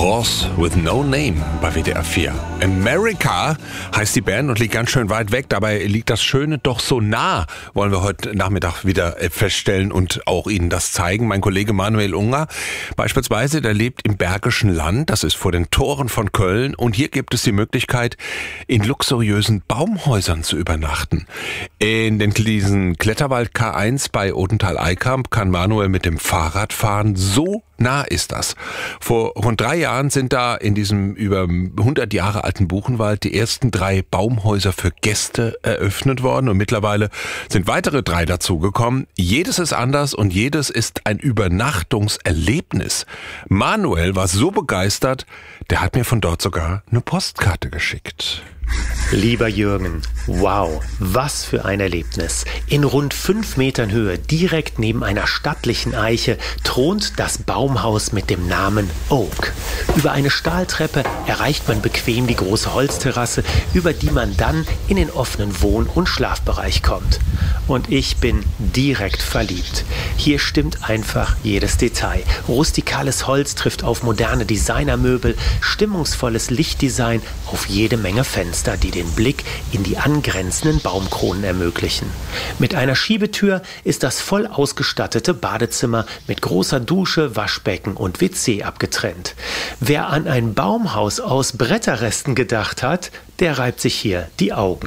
Horse with No Name bei WDR 4. America heißt die Band und liegt ganz schön weit weg. Dabei liegt das Schöne doch so nah, wollen wir heute Nachmittag wieder feststellen und auch Ihnen das zeigen. Mein Kollege Manuel Unger beispielsweise, der lebt im Bergischen Land. Das ist vor den Toren von Köln. Und hier gibt es die Möglichkeit, in luxuriösen Baumhäusern zu übernachten. In diesen Kletterwald K1 bei Odenthal-Eikamp kann Manuel mit dem Fahrrad fahren. So nah ist das. Vor rund 3 Jahren sind da in diesem über 100 Jahre alten Buchenwald die ersten 3 Baumhäuser für Gäste eröffnet worden und mittlerweile sind weitere 3 dazugekommen. Jedes ist anders und jedes ist ein Übernachtungserlebnis. Manuel war so begeistert, der hat mir von dort sogar eine Postkarte geschickt. Lieber Jürgen, wow, was für ein Erlebnis. In rund 5 Metern Höhe, direkt neben einer stattlichen Eiche, thront das Baumhaus mit dem Namen Oak. Über eine Stahltreppe erreicht man bequem die große Holzterrasse, über die man dann in den offenen Wohn- und Schlafbereich kommt. Und ich bin direkt verliebt. Hier stimmt einfach jedes Detail. Rustikales Holz trifft auf moderne Designermöbel, stimmungsvolles Lichtdesign auf jede Menge Fenster, die den Blick in die angrenzenden Baumkronen ermöglichen. Mit einer Schiebetür ist das voll ausgestattete Badezimmer mit großer Dusche, Waschbecken und WC abgetrennt. Wer an ein Baumhaus aus Bretterresten gedacht hat, der reibt sich hier die Augen.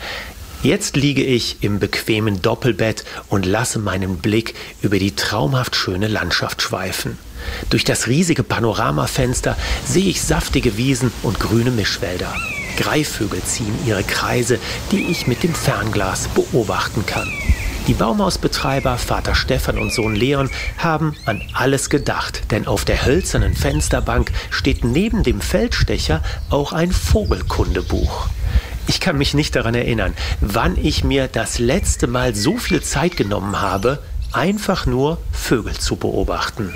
Jetzt liege ich im bequemen Doppelbett und lasse meinen Blick über die traumhaft schöne Landschaft schweifen. Durch das riesige Panoramafenster sehe ich saftige Wiesen und grüne Mischwälder. Greifvögel ziehen ihre Kreise, die ich mit dem Fernglas beobachten kann. Die Baumhausbetreiber Vater Stefan und Sohn Leon haben an alles gedacht, denn auf der hölzernen Fensterbank steht neben dem Feldstecher auch ein Vogelkundebuch. Ich kann mich nicht daran erinnern, wann ich mir das letzte Mal so viel Zeit genommen habe, einfach nur Vögel zu beobachten.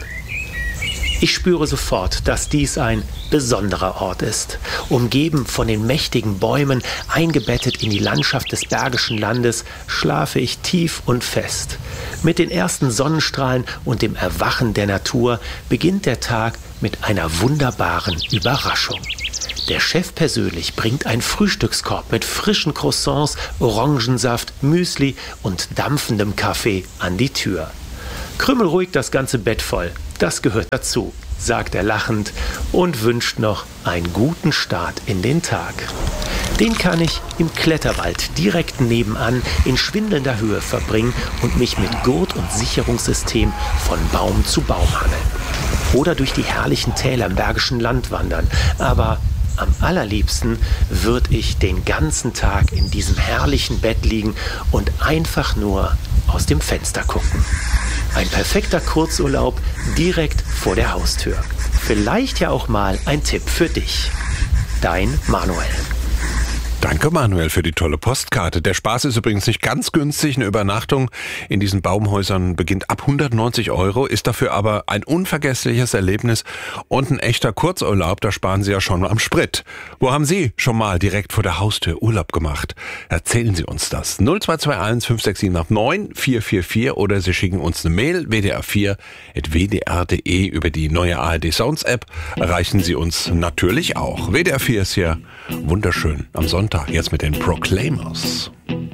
Ich spüre sofort, dass dies ein besonderer Ort ist. Umgeben von den mächtigen Bäumen, eingebettet in die Landschaft des Bergischen Landes, schlafe ich tief und fest. Mit den ersten Sonnenstrahlen und dem Erwachen der Natur beginnt der Tag mit einer wunderbaren Überraschung. Der Chef persönlich bringt einen Frühstückskorb mit frischen Croissants, Orangensaft, Müsli und dampfendem Kaffee an die Tür. Krümel ruhig das ganze Bett voll, das gehört dazu, sagt er lachend und wünscht noch einen guten Start in den Tag. Den kann ich im Kletterwald direkt nebenan in schwindelnder Höhe verbringen und mich mit Gurt und Sicherungssystem von Baum zu Baum hangeln. Oder durch die herrlichen Täler im Bergischen Land wandern, aber am allerliebsten würde ich den ganzen Tag in diesem herrlichen Bett liegen und einfach nur aus dem Fenster gucken. Ein perfekter Kurzurlaub direkt vor der Haustür. Vielleicht ja auch mal ein Tipp für dich. Dein Manuel. Danke, Manuel, für die tolle Postkarte. Der Spaß ist übrigens nicht ganz günstig. Eine Übernachtung in diesen Baumhäusern beginnt ab 190 €, ist dafür aber ein unvergessliches Erlebnis und ein echter Kurzurlaub. Da sparen Sie ja schon am Sprit. Wo haben Sie schon mal direkt vor der Haustür Urlaub gemacht? Erzählen Sie uns das. 0221 567 9444 oder Sie schicken uns eine Mail wdr4@wdr.de. Über die neue ARD Sounds App erreichen Sie uns natürlich auch. WDR 4 ist hier wunderschön am Sonntag. Jetzt mit den Proclaimers.